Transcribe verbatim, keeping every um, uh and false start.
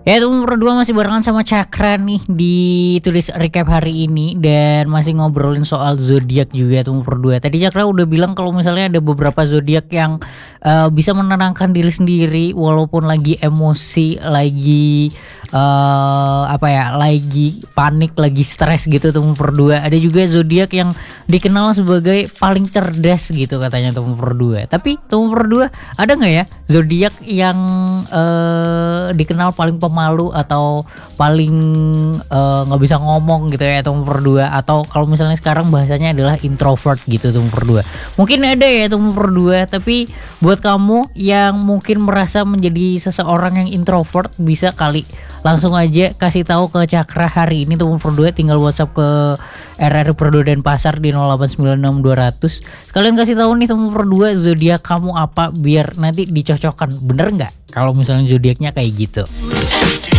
Ya itu berdua masih barengan sama Cakra nih di tulis recap hari ini dan masih ngobrolin soal zodiak juga tuh berdua. Tadi Cakra udah bilang kalau misalnya ada beberapa zodiak yang uh, bisa menenangkan diri sendiri walaupun lagi emosi, lagi uh, apa ya, lagi panik, lagi stres gitu tuh berdua. Ada juga zodiak yang dikenal sebagai paling cerdas gitu katanya tuh berdua. Tapi tuh berdua ada nggak ya zodiak yang uh, dikenal paling pemalu atau paling nggak uh, bisa ngomong gitu ya teman berdua, atau kalau misalnya sekarang bahasanya adalah introvert gitu teman berdua. Mungkin ada ya teman berdua, tapi buat kamu yang mungkin merasa menjadi seseorang yang introvert, bisa kali langsung aja kasih tahu ke Cakra hari ini teman berdua, tinggal WhatsApp ke R R Perdo dan Pasar di nol delapan sembilan enam dua nol nol. Kalian kasih tahu nih teman berdua zodiak kamu apa biar nanti dicocokkan, bener nggak kalau misalnya zodiaknya kayak gitu.